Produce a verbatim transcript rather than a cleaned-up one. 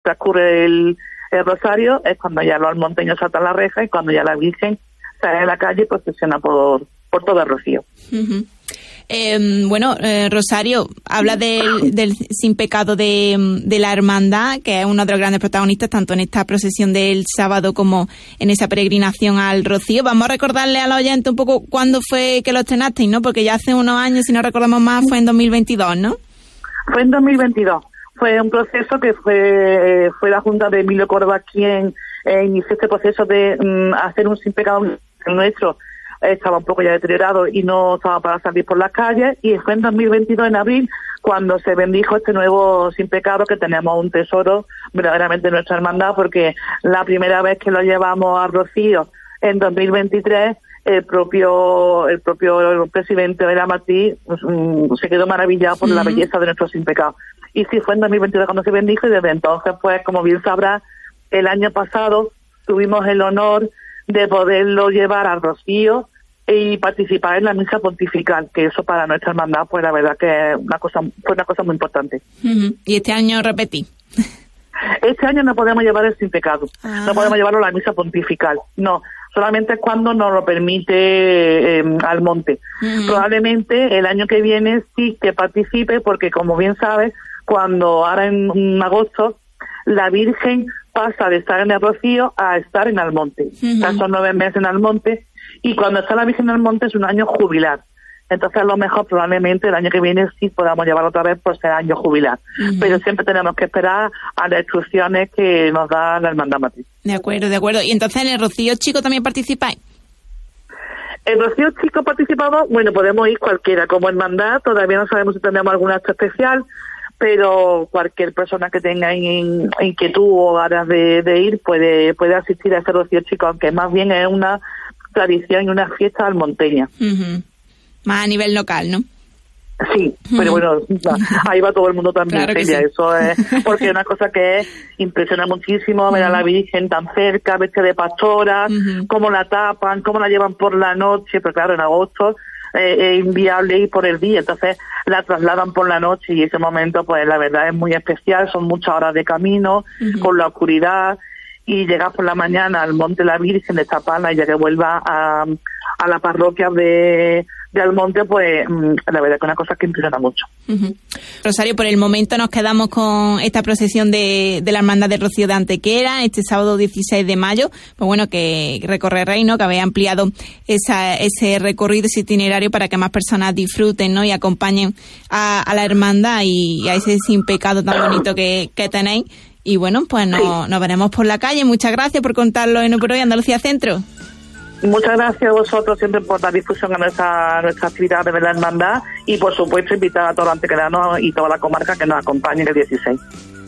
transcurre el, el rosario, es cuando ya los almonteños saltan la reja y cuando ya la Virgen sale a la calle y procesiona por, por todo el Rocío. Uh-huh. Eh, bueno, eh, Rosario, habla del, del sin pecado de, de la hermandad, que es uno de los grandes protagonistas tanto en esta procesión del sábado como en esa peregrinación al Rocío. Vamos a recordarle a los oyentes un poco cuándo fue que lo estrenasteis, ¿no? Porque ya hace unos años, si no recordamos más, fue en dos mil veintidós, ¿no? Fue en dos mil veintidós. Fue un proceso que fue fue la Junta de Emilio Córdoba quien eh, inició este proceso de um, hacer un sin pecado nuestro. Estaba un poco ya deteriorado y no estaba para salir por las calles, y fue en dos mil veintidós, en abril, cuando se bendijo este nuevo sin pecado, que tenemos un tesoro verdaderamente en nuestra hermandad, porque la primera vez que lo llevamos a Rocío en dos mil veintitrés, el propio el propio presidente de la Matriz um, se quedó maravillado por uh-huh. la belleza de nuestro sin pecado. Y sí, fue en dos mil veintidós cuando se bendijo, y desde entonces, pues, como bien sabrá, el año pasado tuvimos el honor de poderlo llevar al Rocío y participar en la misa pontifical, que eso para nuestra hermandad, pues la verdad que una cosa, fue una cosa muy importante. Uh-huh. ¿Y este año repetí? Este año no podemos llevar el sin pecado, ah. no podemos llevarlo a la misa pontifical, no, solamente cuando nos lo permite eh, al monte. Uh-huh. Probablemente el año que viene sí que participe, porque como bien sabes, cuando ahora en, en agosto la Virgen pasa de estar en el Rocío a estar en Almonte. Uh-huh. O sea, son nueve meses en Almonte, y cuando está la Virgen en Almonte es un año jubilar. Entonces, a lo mejor, probablemente, el año que viene sí podamos llevarlo otra vez por ser año jubilar. Uh-huh. Pero siempre tenemos que esperar a las instrucciones que nos da la Hermandad Matriz. De acuerdo, de acuerdo. ¿Y entonces en el Rocío Chico también participáis? El Rocío Chico participamos, bueno, podemos ir cualquiera. Como hermandad, todavía no sabemos si tenemos algún acto especial, pero cualquier persona que tenga in, inquietud o ganas de, de ir puede puede asistir a ese Rocío Chico, aunque más bien es una tradición y una fiesta almonteña. Uh-huh. Más a nivel local, ¿no? Sí, uh-huh. pero bueno, ahí va todo el mundo también, claro ella, sí. Eso es, porque es una cosa que impresiona muchísimo, uh-huh. ver a la Virgen tan cerca, vestida de pastora, uh-huh. cómo la tapan, cómo la llevan por la noche, pero claro, en agosto Eh, es inviable ir por el día, entonces la trasladan por la noche, y ese momento pues la verdad es muy especial, son muchas horas de camino, uh-huh. con la oscuridad, y llegar por la mañana al Monte la Virgen, destaparla y ya que vuelva a, a la parroquia de, de Almonte, pues la verdad que es una cosa que impresiona mucho. Uh-huh. Rosario, por el momento nos quedamos con esta procesión de, de la Hermandad del Rocío de Antequera, este sábado dieciséis de mayo, pues bueno, que recorreréis, ¿no?, que habéis ampliado esa, ese recorrido, ese itinerario para que más personas disfruten, ¿no?, y acompañen a, a la Hermandad y, y a ese sin pecado tan bonito que, que tenéis. Y bueno, pues no, sí. nos veremos por la calle. Muchas gracias por contarlo en Por Hoy Andalucía Centro. Muchas gracias a vosotros siempre por dar difusión a nuestra, nuestra actividad de la hermandad, y por supuesto invitar a todos los antequeranos y toda la comarca que nos acompañen el dieciséis.